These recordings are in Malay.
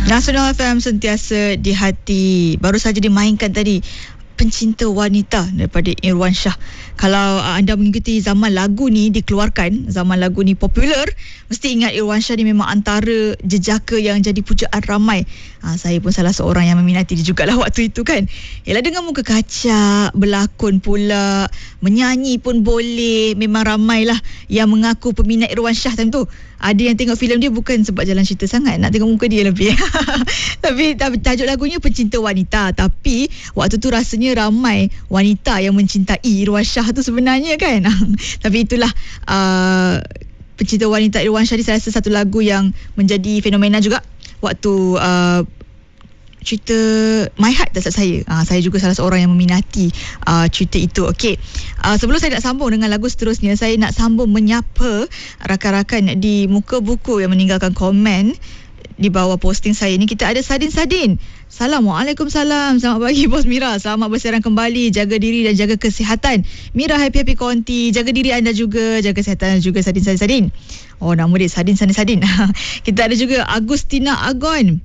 Nasional FM sentiasa di hati. Baru saja dimainkan tadi Pencinta Wanita daripada Irwan Shah. Kalau anda mengikuti zaman lagu ni dikeluarkan, zaman lagu ni popular, mesti ingat Irwan Shah ni memang antara jejaka yang jadi pujaan ramai. Saya pun salah seorang yang meminati dia jugalah waktu itu kan. Yalah, dengan muka kacak, berlakon pula, menyanyi pun boleh. Memang ramailah yang mengaku peminat Irwan Shah time tu. Ada yang tengok filem dia bukan sebab jalan cerita sangat, nak tengok muka dia lebih. Tapi tajuk lagunya Pencinta Wanita. Tapi waktu tu rasanya ramai wanita yang mencintai Irwan Shah tu sebenarnya kan. Tapi itulah Pencinta Wanita Irwan Shah ni saya rasa satu lagu yang menjadi fenomena juga waktu cerita My Heart tak salah saya. Saya juga salah seorang yang meminati cerita itu. Okey. Sebelum saya nak sambung dengan lagu seterusnya, saya nak sambung menyapa rakan-rakan di Muka Buku yang meninggalkan komen di bawah posting saya ni. Kita ada Sadin. Assalamualaikum, salam. Selamat pagi Bos Mira. Selamat bersiaran kembali. Jaga diri dan jaga kesihatan. Mira happy konti. Jaga diri anda juga, jaga kesihatan juga Sadin. Oh, nama dia Sadin. Kita ada juga Agustina Agon.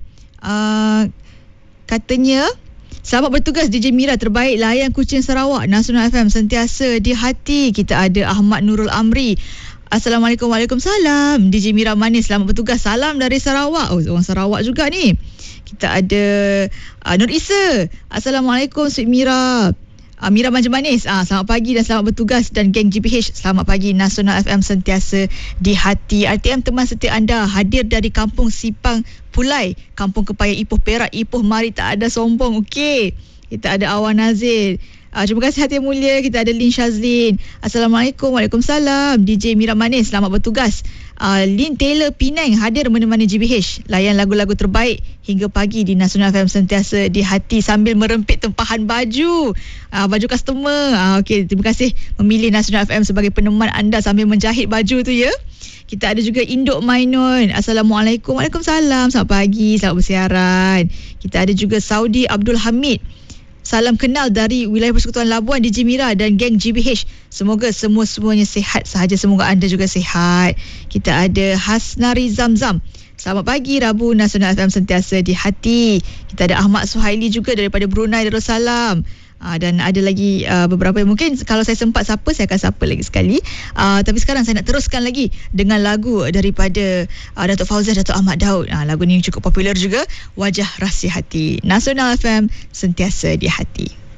Katanya, selamat bertugas DJ Mira, terbaik layan Kuching Sarawak. Nasional FM sentiasa di hati. Kita ada Ahmad Nurul Amri. Assalamualaikum. Waalaikumsalam. DJ Mira manis, selamat bertugas. Salam dari Sarawak. Oh, orang Sarawak juga ni. Kita ada Nur Isa. Assalamualaikum Sweet Mira. Mira Manja Manis, selamat pagi dan selamat bertugas. Dan geng GPH, selamat pagi. Nasional FM sentiasa di hati. RTM teman setia anda hadir dari Kampung Sipang Pulai, Kampung Kepaya Ipoh Perak. Ipoh mari tak ada sombong. Okey, kita ada Awan Nazir. Terima kasih hati yang mulia. Kita ada Lin Shazlin. Assalamualaikum. Waalaikumsalam. DJ Mira Manis, selamat bertugas. Lin Taylor Penang hadir menemani GBH. Layan lagu-lagu terbaik hingga pagi di Nasional FM sentiasa di hati sambil merempit tempahan baju. Baju customer. Okey, terima kasih memilih Nasional FM sebagai peneman anda sambil menjahit baju tu ya. Kita ada juga Induk Mainun. Assalamualaikum. Waalaikumsalam. Selamat pagi. Selamat bersiaran. Kita ada juga Saudi Abdul Hamid. Salam kenal dari wilayah Persekutuan Labuan DJ Mira dan geng GBH. Semoga semuanya sihat sahaja. Semoga anda juga sihat. Kita ada Hasnari Zamzam. Selamat pagi Rabu, Nasional FM sentiasa di hati. Kita ada Ahmad Suhaili juga daripada Brunei Darussalam. Dan ada lagi beberapa yang mungkin kalau saya sempat sapa, saya akan sapa lagi sekali. Tapi sekarang saya nak teruskan lagi dengan lagu daripada Datuk Fauzan, Datuk Ahmad Daud. Lagu ni cukup popular juga, Wajah Rahsia Hati. Nasional FM sentiasa di hati.